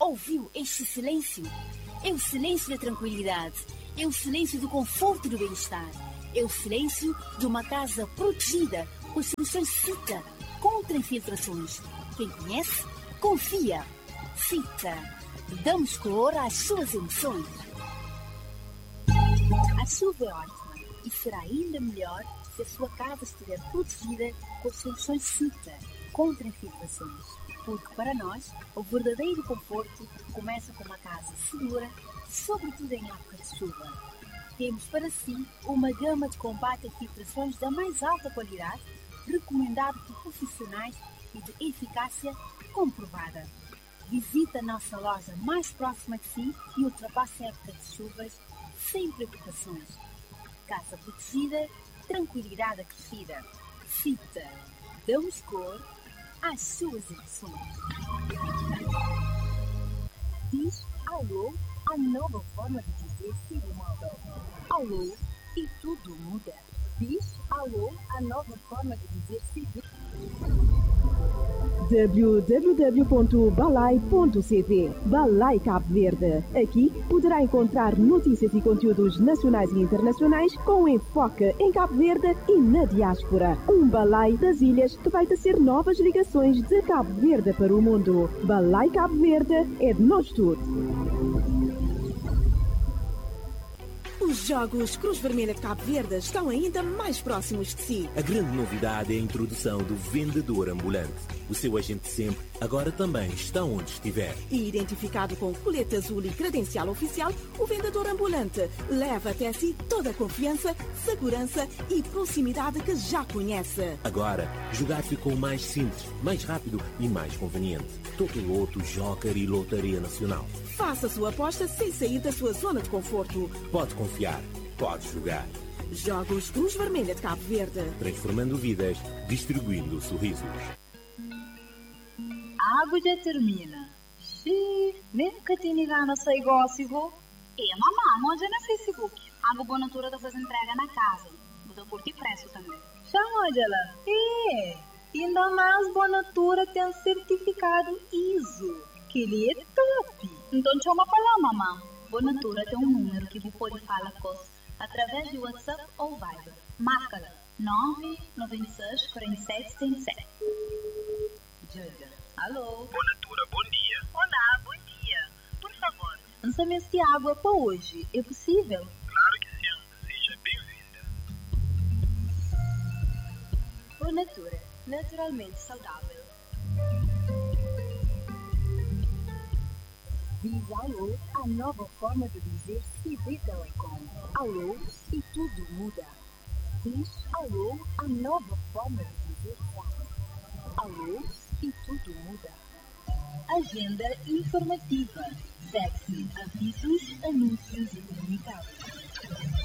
ouviu este silêncio? É o silêncio da tranquilidade, é o silêncio do conforto e do bem-estar, é o silêncio de uma casa protegida com as soluções Cita contra infiltrações. Quem conhece, confia. Cita. Damos cor às suas emoções. A chuva é ótima e será ainda melhor se a sua casa estiver protegida com as soluções Cita contra infiltrações. Porque para nós, o verdadeiro conforto começa com uma casa segura, sobretudo em época de chuva. Temos para si uma gama de combate a infiltrações da mais alta qualidade, recomendado por profissionais e de eficácia comprovada. Visite a nossa loja mais próxima de si e ultrapasse a época de chuvas sem preocupações. Casa protegida, tranquilidade acrescida. Cita. Damos cor às suas emoções. Diz alô à nova forma de dizer Siri Móvel. Alô e tudo muda. Diz alô à nova forma de dizer Siri. www.balai.cv Balai Cabo Verde. Aqui poderá encontrar notícias e conteúdos nacionais e internacionais com enfoque em Cabo Verde e na diáspora. Um balai das ilhas que vai tecer novas ligações de Cabo Verde para o mundo. Balai Cabo Verde é de nós tudo. Os Jogos Cruz Vermelha de Cabo Verde estão ainda mais próximos de si. A grande novidade é a introdução do vendedor ambulante. O seu agente sempre, agora também está onde estiver. E identificado com colete azul e credencial oficial, o vendedor ambulante leva até si toda a confiança, segurança e proximidade que já conhece. Agora, jogar ficou mais simples, mais rápido e mais conveniente. Totoloto, Joker e Lotaria Nacional. Faça sua aposta sem sair da sua zona de conforto. Pode confiar, pode jogar. Jogos Cruz Vermelha de Cabo Verde. Transformando vidas, distribuindo sorrisos. A água já termina. Xiii, mesmo que te ligar no seu negócio. Mamãe, onde no Facebook? Água Boa Natura está fazendo entrega na casa. Vou curtir preço também. Chama, Angela. Ainda mais Boa Natura tem certificado ISO. Que ele é top. Então chama para lá, mamãe. Boa Natura tem um número que você pode falar com através de WhatsApp ou Viber. Marca-la 996 47 77. Joga. Alô? Boa Natura, bom dia. Olá, bom dia. Por favor. Lançamento de água para hoje. É possível? Claro que sim. Seja bem-vinda. Boa Natura. Naturalmente saudável. Diz alô à nova forma de dizer CD Telecom. Alô e tudo muda. Diz alô à nova forma de dizer WhatsApp. Alô e tudo muda. Agenda informativa. Sexy, avisos, anúncios e comunicados.